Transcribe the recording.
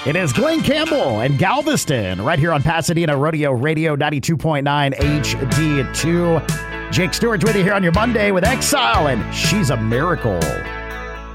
It is Glenn Campbell and Galveston right here on Pasadena Rodeo Radio 92.9 HD2. Jake Stewart's with you here on your Monday with Exile, and She's a Miracle.